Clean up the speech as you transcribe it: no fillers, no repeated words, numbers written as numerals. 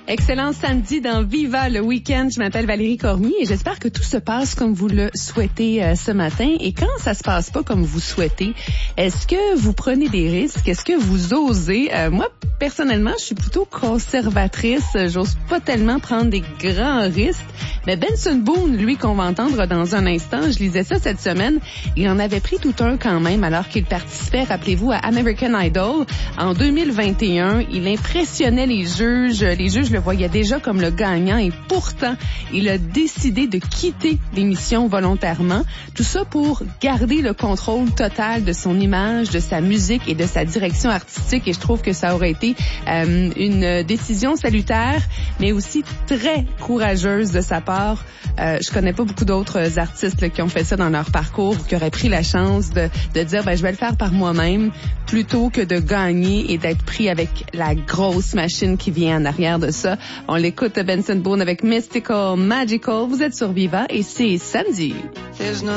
Excellent samedi dans Viva le week-end. Je m'appelle Valérie Cormier et j'espère que tout se passe comme vous le souhaitez ce matin. Et quand ça se passe pas comme vous souhaitez, est-ce que vous prenez des risques? Est-ce que vous osez? Moi, personnellement, je suis plutôt conservatrice. J'ose pas tellement prendre des grands risques. Mais Benson Boone, lui, qu'on va entendre dans un instant, je lisais ça cette semaine, il en avait pris tout un quand même alors qu'il participait, rappelez-vous, à American Idol en 2021. Il impressionnait les juges. Les juges le voyaient déjà comme le gagnant et pourtant, il a décidé de quitter l'émission volontairement. Tout ça pour garder le contrôle total de son image, de sa musique et de sa direction artistique. Et je trouve que ça aurait été une décision salutaire, mais aussi très courageuse de sa part. Je connais pas beaucoup d'autres artistes là, qui ont fait ça dans leur parcours ou qui auraient pris la chance de dire je vais le faire par moi-même plutôt que de gagner et d'être pris avec la grosse machine qui vient en arrière de ça. On l'écoute Benson Boone avec Mystical Magical. Vous êtes sur Viva et c'est samedi.